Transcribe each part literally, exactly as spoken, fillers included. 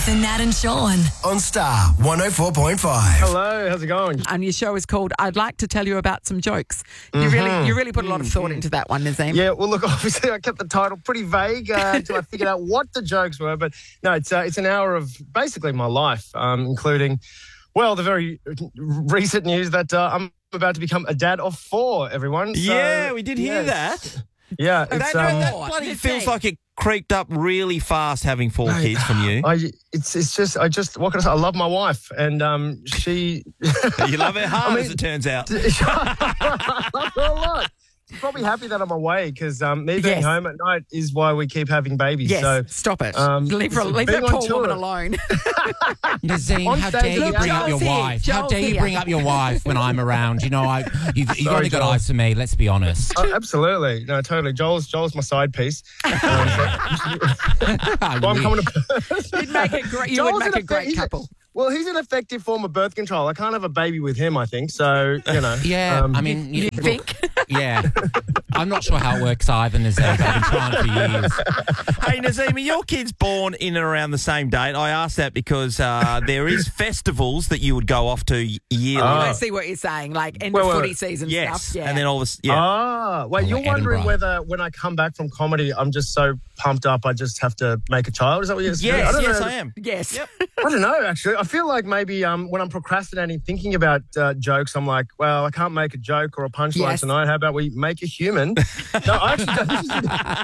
Nathan, Nat and Sean. On Star one oh four point five. Hello, how's it going? And your show is called I'd Like to Tell You About Some Jokes. You Mm-hmm. really you really put a lot of thought into that one, Nazim. Yeah, well, look, obviously I kept the title pretty vague uh, until I figured out what the jokes were. But no, it's uh, it's an hour of basically my life, um, including, well, the very recent news that uh, I'm about to become a dad of four, everyone. So, yeah, we did hear yes. that. Yeah, That- it's, that- um, that- Bloody Let's feels see. like it creaked up really fast having four kids from you. I, it's it's just, I just, what can I say? I love my wife, and um, she... You love it hard, I mean- as it turns out. I love her a lot. She's probably happy that I'm away because um, me being Yes. home at night is why we keep having babies. Yes, So, stop it. um, leave her, leave being that on poor tour- woman alone. Nazim, On how stage, dare you look, bring up your Joel's here. wife? How Joel's dare you here. bring up your wife when I'm around? You know, I, you've, you've Sorry, only got Joel. eyes for me, let's be honest. Oh, absolutely. No, totally. Joel's Joel's my side piece. Um, so, well, I'm coming to You'd make a great, you Joel's would make an a great effect- couple. Well, he's an effective form of birth control. I can't have a baby with him, I think. So, you know. Yeah, um, I mean, You look, think? yeah. I'm not sure how it works either, Nazim, but I've been trying for years. Hey, Nazim, are your kids born in and around the same date? I asked that because uh, there is festivals that you would go off to yearly. Oh. I see what you're saying, like end Well, of well, footy season yes, stuff. Yeah. and then all this. Yeah. Ah, wait, Oh, you're like wondering Edinburgh. whether when I come back from comedy, I'm just so pumped up I just have to make a child? Is that what you're saying? yes, I don't yes, know. I am. Yes. I don't know, actually. I feel like maybe um, when I'm procrastinating, thinking about uh, jokes, I'm like, well, I can't make a joke or a punchline Yes. tonight. How about we make a human? No, I actually don't. This is,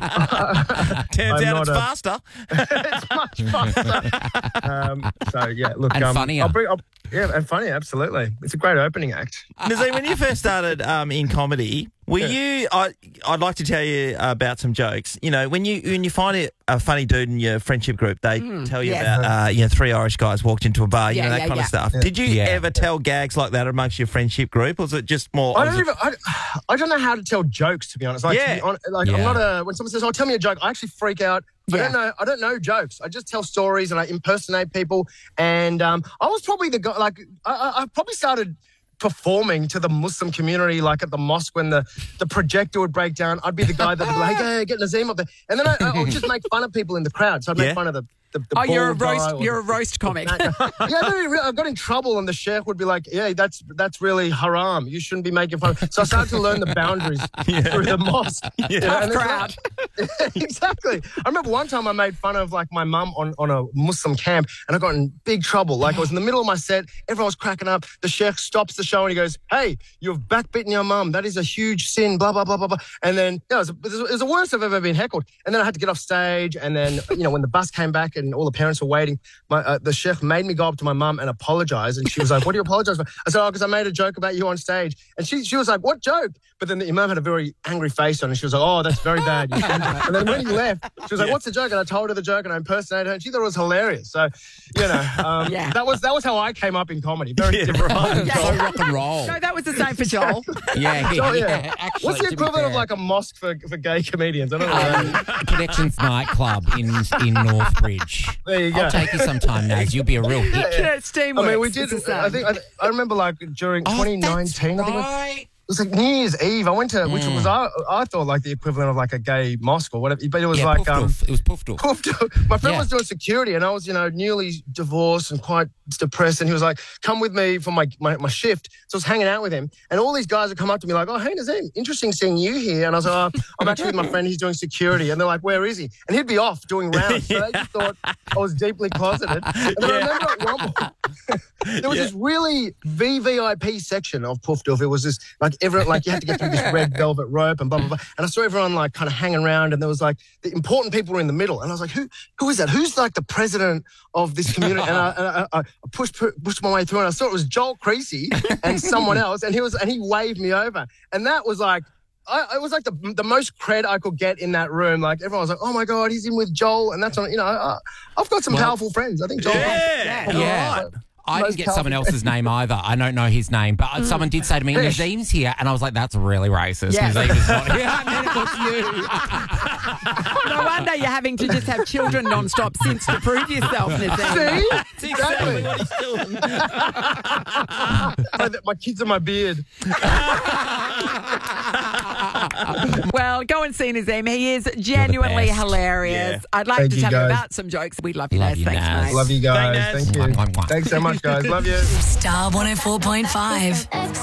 Turns I'm out not it's a- faster. it's much faster. um, so, yeah, look. And um, funnier. I'll bring, I'll, yeah, and funny, absolutely. It's a great opening act. Nazim, when you first started um, in comedy, were you? I, I'd like to tell you about some jokes. You know, when you when you find a, a funny dude in your friendship group, they tell you yeah. about uh, you know three Irish guys walked into a bar, you Yeah, know that yeah, kind yeah. of stuff. Did you Yeah. ever tell gags like that amongst your friendship group, or was it just more? I was don't it- even. I, I don't know how to tell jokes, to be honest. Like, Yeah. to be hon- like I'm Yeah. not a. When someone says, "Oh, tell me a joke," I actually freak out. I Yeah. don't know. I don't know jokes. I just tell stories and I impersonate people. And um, I was probably the guy. Like, I, I I probably started performing to the Muslim community, like at the mosque when the, the projector would break down. I'd be the guy that would be like, "Hey, get Nazim up there," and then I, I would just make fun of people in the crowd. So I'd make Yeah. fun of the. The, the Oh, you're a bald guy roast. or You're a the- roast comic. yeah, no, I got in trouble, and the sheikh would be like, "Yeah, that's that's really haram. You shouldn't be making fun." So I started to learn the boundaries through the mosque. You know, Tough and it's crowd. like- exactly. I remember one time I made fun of like my mum on, on a Muslim camp, and I got in big trouble. Like I was in the middle of my set, everyone was cracking up. The sheikh stops the show and he goes, "Hey, you've backbitten your mum. That is a huge sin." Blah blah blah blah blah. And then yeah, it, was, it was it was the worst I've ever been heckled. And then I had to get off stage, and then you know when the bus came back and all the parents were waiting. My, uh, the chef made me go up to my mum and apologize, and she was like, "What do you apologize for?" I said, "Oh, because I made a joke about you on stage." And she she was like, "What joke?" But then the imam had a very angry face on, and she was like, "Oh, that's very bad." You shouldn't." And then when he left, she was like, "What's the joke?" And I told her the joke, and I impersonated her, and she thought it was hilarious. So, you know, um, Yeah. that was that was how I came up in comedy. Very Yeah, different. right. Yeah. So rock and roll. No, that was the same for Joel. Yeah, Oh, yeah, yeah. actually, What's the to be equivalent of fair. like a mosque for, for gay comedians? I don't know. Um, Connections nightclub in in Northbridge. There you go. I'll take you sometime, Naz. You'll be a real hit. Yeah, it's I teamwork. mean, we did. It's the I same. think I, I remember like during Oh, twenty nineteen. that's I think it was- right. It was like New Year's Eve. I went to, which Mm. was I, I thought like the equivalent of like a gay mosque or whatever. But it was Yeah, like Poof um, Doof. It was Poof Doof. my friend Yeah. was doing security, and I was you know newly divorced and quite depressed. And he was like, "Come with me for my, my my shift." So I was hanging out with him, and all these guys would come up to me like, "Oh, hey Nazim, interesting seeing you here." And I was like, oh, "I'm actually with my friend. He's doing security." And they're like, "Where is he?" And he'd be off doing rounds. So they just thought I was deeply closeted. And then I remember at one point there was Yeah. this really V V I P section of Poof Doof. It was this like everyone like you had to get through this red velvet rope and blah blah blah. And I saw everyone like kind of hanging around, and there was like the important people were in the middle. And I was like, "Who who is that? Who's like the president of this community?" And I, and I, I pushed pushed my way through, and I saw it was Joel Creasy and someone else, and he was and he waved me over, and that was like. I, it was like the the most cred I could get in that room. Like everyone was like, "Oh my god, he's in with Joel," and that's on. You know, I, I've got some Well, powerful friends. I think Joel. Yeah. Yeah. Right. I Most didn't get someone powerful- else's name either. I don't know his name, but someone did say to me, Fish. Nazim's here. And I was like, that's really racist. Yeah. Nazim is not here. And then it was you. No wonder you're having to just have children non-stop since to prove yourself, Nazim. See? That's exactly what he's doing. my, my kids are my beard. Well, go and see Nazim. He is genuinely best. hilarious. Yeah. I'd like Thank to you, tell you guys. about some jokes. We'd love you, Love Naz. you, Thanks, Naz. mate. Love you guys. Thanks, Thank you. Mwah, mwah, mwah. Thanks so much, guys. Love you. Star one oh four point five.